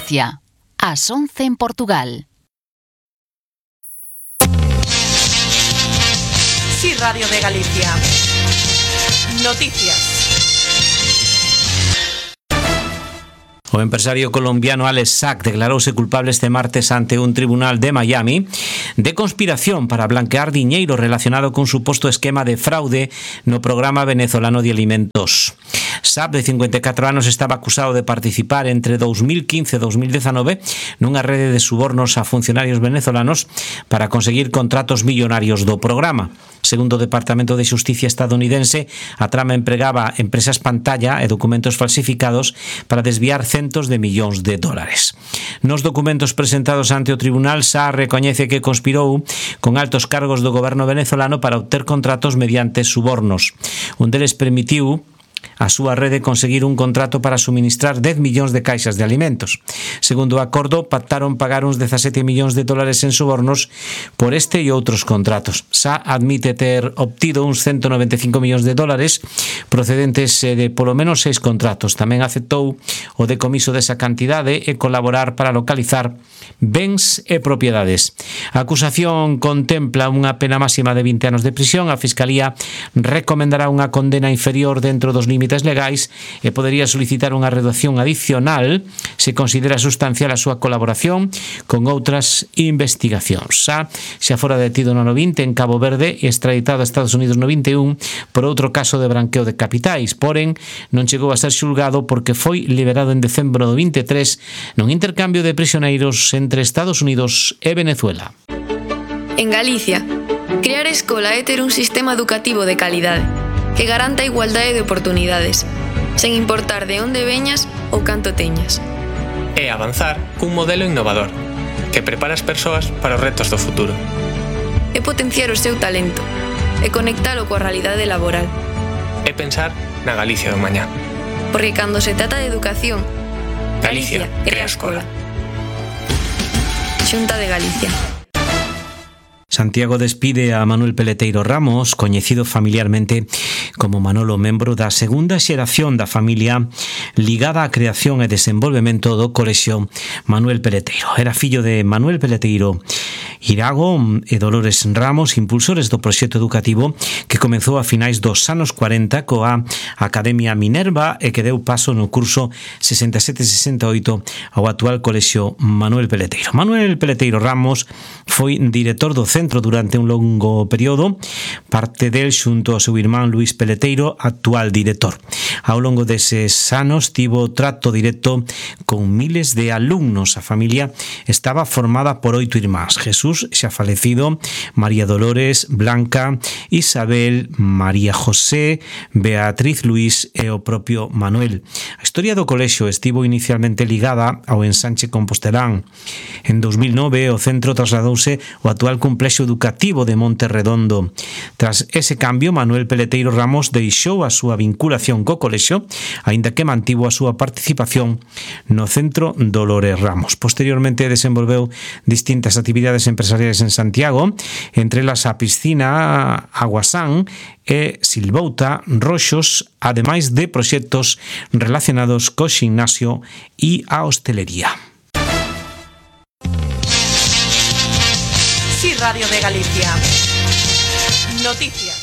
Galicia, ás 11 en Portugal. Sí, Radio de Galicia. Noticias. O empresario colombiano Alex Sack declarouse culpable este martes ante un tribunal de Miami de conspiración para blanquear diñeiro relacionado cun suposto esquema de fraude no programa venezolano de alimentos. Sack, de 54 anos, estaba acusado de participar entre 2015 e 2019 nunha rede de subornos a funcionarios venezolanos para conseguir contratos millonarios do programa. Segundo o Departamento de Xusticia estadounidense, a trama empregaba empresas pantalla e documentos falsificados para desviar centos de millóns de dólares. Nos documentos presentados ante o tribunal, Sack recoñece que conspirou con altos cargos do goberno venezolano para obter contratos mediante subornos. Un deles permitiu a súa rede conseguir un contrato para suministrar 10 millóns de caixas de alimentos. Segundo o acordo, pactaron pagar uns 17 millóns de dólares en sobornos por este e outros contratos. Sack admite ter obtido uns 195 millóns de dólares procedentes de polo menos 6 contratos. Tamén aceptou o decomiso desa cantidade e colaborar para localizar bens e propiedades. A acusación contempla unha pena máxima de 20 anos de prisión. A Fiscalía recomendará unha condena inferior dentro dos límites legais e podería solicitar unha reducción adicional se considera sustancial a súa colaboración con outras investigacións. Sack xa fora detido no 90 en Cabo Verde e extraditado a Estados Unidos no 21 por outro caso de branqueo de capitais, porén non chegou a ser xulgado porque foi liberado en decembro do 23 nun intercambio de prisioneiros entre Estados Unidos e Venezuela. En Galicia, crear escola é ter un sistema educativo de calidade que garanta a igualdade de oportunidades, sen importar de onde veñas ou canto teñas. É avanzar cun modelo innovador, que prepara as persoas para os retos do futuro. É potenciar o seu talento, e conectalo coa realidade laboral. É pensar na Galicia do mañá. Porque cando se trata de educación, Galicia crea escola. Xunta de Galicia. Santiago despide a Manuel Peleteiro Ramos, coñecido familiarmente como Manolo, membro da segunda xeración da familia ligada á creación e desenvolvemento do Colexio Manuel Peleteiro. Era fillo de Manuel Peleteiro Irago e Dolores Ramos, impulsores do proxecto educativo que comezou a finais dos anos 40 coa Academia Minerva e que deu paso no curso 67-68 ao actual Colexio Manuel Peleteiro. Manuel Peleteiro Ramos foi director do centro durante un longo período, parte del xunto ao seu irmán Luís Peleteiro, actual director. Ao longo deses anos tivo trato directo con miles de alumnos. A familia estaba formada por 8 irmáns: Jesús, xa falecido, María Dolores, Blanca, Isabel, María José, Beatriz, Luís e o propio Manuel. A historia do colexio estivo inicialmente ligada ao ensanche compostelán. En 2009 o centro trasladouse ao actual complexo educativo de Monte Redondo. Tras ese cambio, Manuel Peleteiro Ramos deixou a súa vinculación co colexio, aínda que mantivo a súa participación no centro Dolores Ramos. Posteriormente desenvolveu distintas actividades empresariais en Santiago, entre elas a piscina Aguasán e Silvouta Roxos, ademais de proxectos relacionados co ximnasio e a hostelería. Sí, Radio de Galicia. Noticias.